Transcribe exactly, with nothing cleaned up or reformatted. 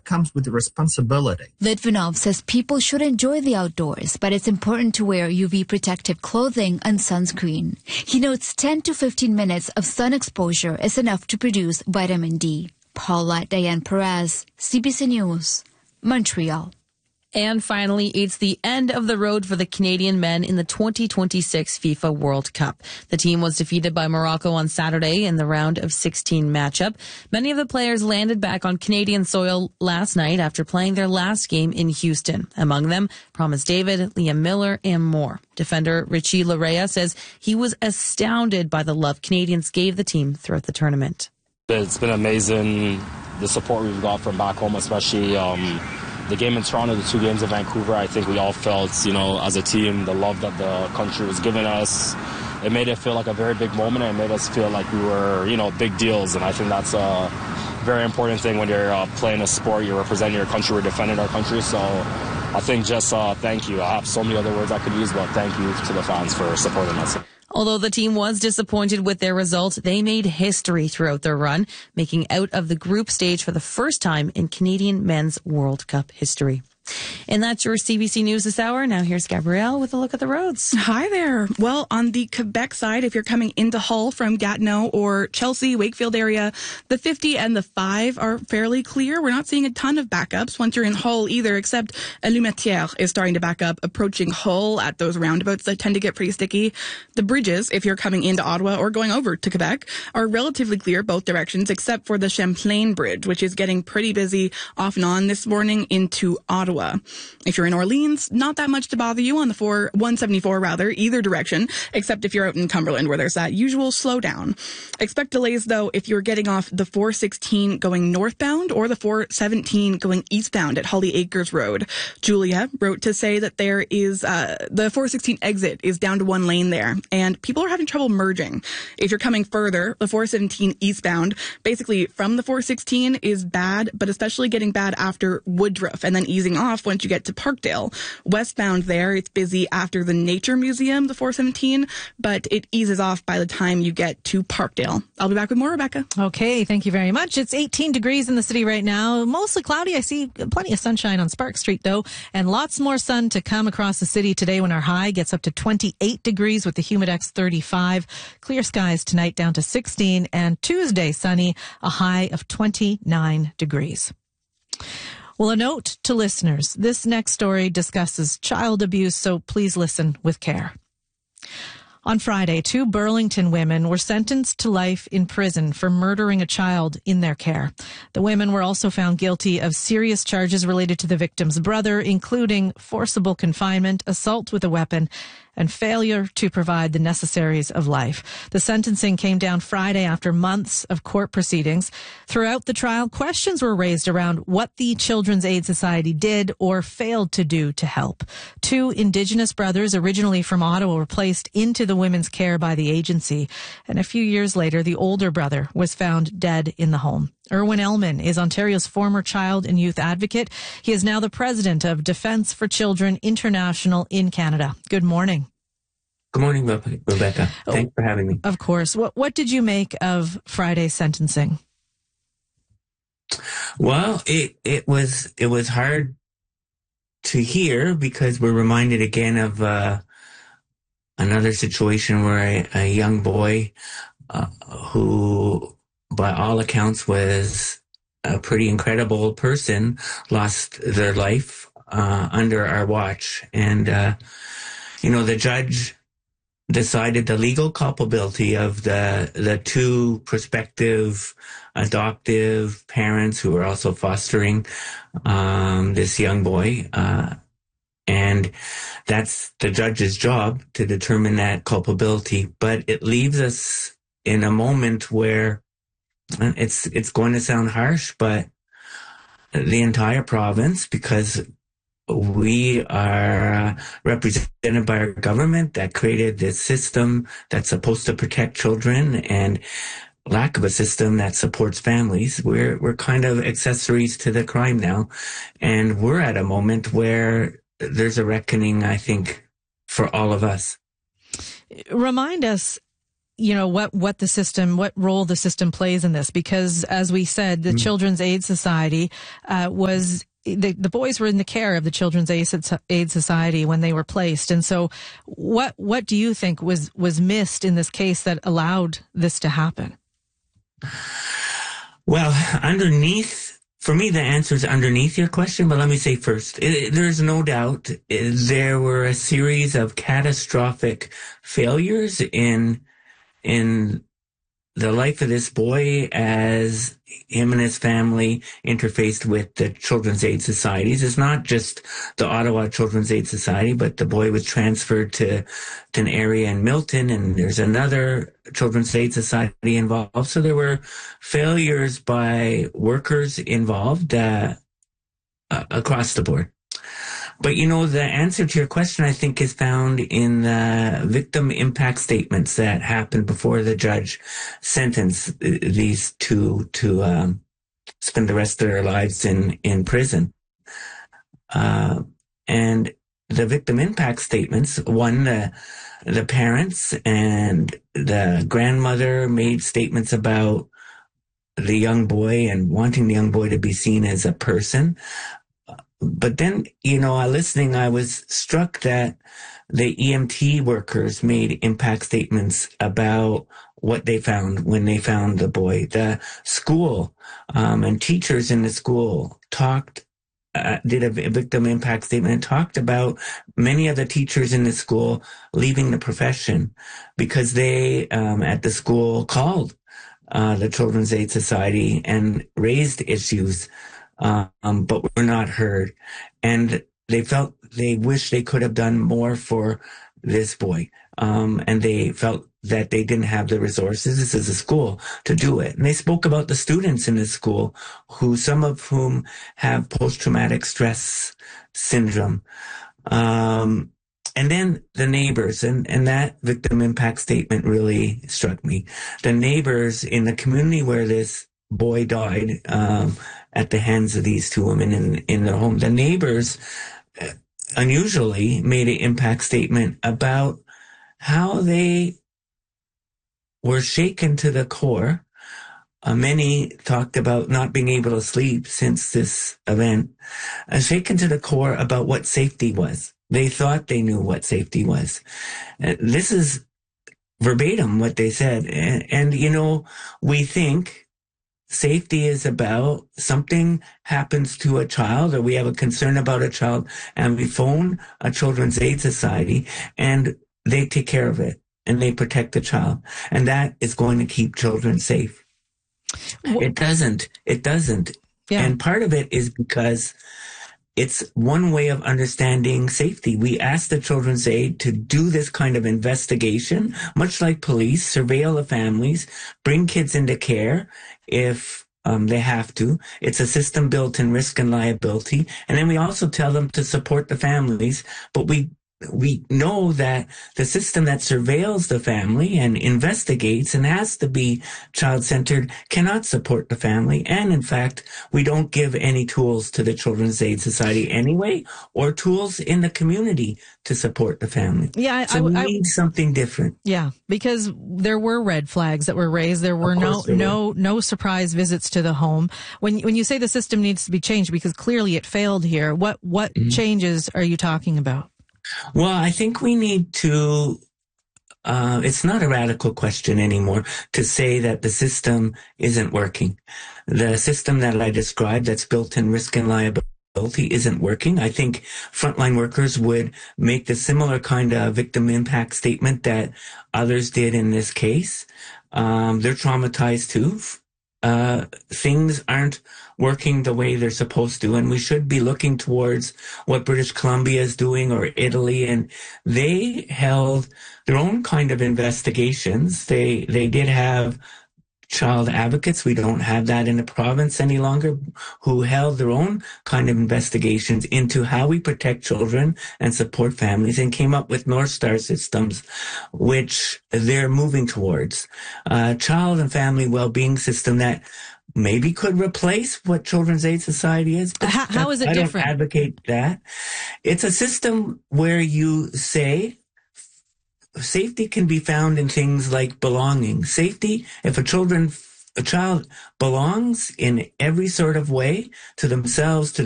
comes with responsibility. Litvinov says people should enjoy the outdoors, but it's important to wear U V protective clothing and sunscreen. He notes ten to fifteen minutes of sun exposure is enough to produce vitamin D. Paula Diane Perez, C B C News, Montreal. And finally, it's the end of the road for the Canadian men in the twenty twenty-six FIFA World Cup. The team was defeated by Morocco on Saturday in the round of sixteen matchup. Many of the players landed back on Canadian soil last night after playing their last game in Houston. Among them, Promise David, Liam Miller, and more. Defender Richie Larea says he was astounded by the love Canadians gave the team throughout the tournament. It's been amazing, the support we've got from back home, especially um, the game in Toronto, the two games in Vancouver. I think we all felt, you know, as a team, the love that the country was giving us. It made it feel like a very big moment, and it made us feel like we were, you know, big deals. And I think that's a very important thing when you're uh, playing a sport. You're representing your country, we're defending our country. So I think just uh, thank you. I have so many other words I could use, but thank you to the fans for supporting us. Although the team was disappointed with their result, they made history throughout their run, making out of the group stage for the first time in Canadian men's World Cup history. And that's your C B C News this hour. Now here's Gabrielle with a look at the roads. Hi there. Well, on the Quebec side, if you're coming into Hull from Gatineau or Chelsea, Wakefield area, the fifty and the five are fairly clear. We're not seeing a ton of backups once you're in Hull either, except Allumetière is starting to back up, approaching Hull at those roundabouts that tend to get pretty sticky. The bridges, if you're coming into Ottawa or going over to Quebec, are relatively clear both directions, except for the Champlain Bridge, which is getting pretty busy off and on this morning into Ottawa. If you're in Orleans, not that much to bother you on the four, one seventy-four rather, either direction, except if you're out in Cumberland where there's that usual slowdown. Expect delays though if you're getting off the four sixteen going northbound or the four seventeen going eastbound at Holly Acres Road. Julia wrote to say that there is, uh, the four sixteen exit is down to one lane there and people are having trouble merging. If you're coming further, the four seventeen eastbound, basically from the four sixteen is bad, but especially getting bad after Woodruff and then easing off once you get to Parkdale. Westbound there, it's busy after the Nature Museum, the four seventeen, but it eases off by the time you get to Parkdale. I'll be back with more, Rebecca. Okay, thank you very much. It's eighteen degrees in the city right now. Mostly cloudy. I see plenty of sunshine on Spark Street, though, and lots more sun to come across the city today when our high gets up to twenty-eight degrees with the Humidex thirty-five. Clear skies tonight down to sixteen, and Tuesday sunny, a high of twenty-nine degrees. Well, a note to listeners. This next story discusses child abuse, so please listen with care. On Friday, two Burlington women were sentenced to life in prison for murdering a child in their care. The women were also found guilty of serious charges related to the victim's brother, including forcible confinement, assault with a weapon, and failure to provide the necessaries of life. The sentencing came down Friday after months of court proceedings. Throughout the trial, questions were raised around what the Children's Aid Society did or failed to do to help. Two Indigenous brothers, originally from Ottawa, were placed into the women's care by the agency. And a few years later, the older brother was found dead in the home. Erwin Ellman is Ontario's former child and youth advocate. He is now the president of Defence for Children International in Canada. Good morning. Good morning, Rebecca. Thanks for having me. Of course. What what did you make of Friday's sentencing? Well, it it was it was hard to hear because we're reminded again of uh, another situation where a, a young boy uh, who, by all accounts, was a pretty incredible person, lost their life uh, under our watch. And, uh, you know, the judge decided the legal culpability of the the two prospective adoptive parents who were also fostering um, this young boy. Uh, and that's the judge's job to determine that culpability. But it leaves us in a moment where it's it's going to sound harsh, but the entire province, because we are uh, represented by our government that created this system that's supposed to protect children, and lack of a system that supports families. We're we're kind of accessories to the crime now, and we're at a moment where there's a reckoning, I think, for all of us. Remind us, you know, what, what the system, what role the system plays in this. Because as we said, the mm-hmm. Children's Aid Society uh, was, the, the boys were in the care of the Children's Aid Society when they were placed. And so what, what do you think was, was missed in this case that allowed this to happen? Well, underneath, for me, the answer is underneath your question, but let me say first, it, there's no doubt there were a series of catastrophic failures in in the life of this boy as him and his family interfaced with the Children's Aid Societies. It's not just the Ottawa Children's Aid Society, but the boy was transferred to, to an area in Milton, and there's another Children's Aid Society involved. So there were failures by workers involved uh, uh, across the board. But, you know, the answer to your question, I think, is found in the victim impact statements that happened before the judge sentenced these two to um, spend the rest of their lives in, in prison. Uh, and the victim impact statements, one, the, the parents and the grandmother made statements about the young boy and wanting the young boy to be seen as a person. But then, you know, listening, I was struck that the E M T workers made impact statements about what they found when they found the boy. The school um, and teachers in the school talked, uh, did a victim impact statement and talked about many of the teachers in the school leaving the profession because they, um, at the school, called uh, the Children's Aid Society and raised issues. Um, but were not heard. And they felt they wish they could have done more for this boy. Um, and they felt that they didn't have the resources, this is a school, to do it. And they spoke about the students in the school, who, some of whom have post-traumatic stress syndrome. Um, and then the neighbors, and, and that victim impact statement really struck me. The neighbors in the community where this boy died, um, at the hands of these two women in, in their home. The neighbors unusually made an impact statement about how they were shaken to the core. Uh, many talked about not being able to sleep since this event, uh, shaken to the core about what safety was. They thought they knew what safety was. Uh, this is verbatim what they said. And, and, you know, we think safety is about something happens to a child, or we have a concern about a child, and we phone a Children's Aid Society, and they take care of it, and they protect the child. And that is going to keep children safe. Well, it doesn't. It doesn't. Yeah. And part of it is because it's one way of understanding safety. We ask the Children's Aid to do this kind of investigation, much like police, surveil the families, bring kids into care if um, they have to. It's a system built in risk and liability. And then we also tell them to support the families, but we we know that the system that surveils the family and investigates and has to be child-centered cannot support the family. And in fact, we don't give any tools to the Children's Aid Society anyway, or tools in the community to support the family. Yeah, I, so we I, need I, something different. Yeah, because there were red flags that were raised. There were no there no were. no surprise visits to the home. When when you say the system needs to be changed, because clearly it failed here, what what mm-hmm. changes are you talking about? Well, I think we need to, uh, it's not a radical question anymore to say that the system isn't working. The system that I described that's built in risk and liability isn't working. I think frontline workers would make the similar kind of victim impact statement that others did in this case. Um, they're traumatized too. Uh, things aren't working the way they're supposed to, and we should be looking towards what British Columbia is doing, or Italy, and they held their own kind of investigations. They they did have child advocates. We don't have that in the province any longer, who held their own kind of investigations into how we protect children and support families, and came up with North Star systems, which they're moving towards. A child and family well-being system that maybe could replace what Children's Aid Society is. But how, how is it I different? I don't advocate that. It's a system where you say, safety can be found in things like belonging. Safety, if a children, a child belongs in every sort of way to themselves, to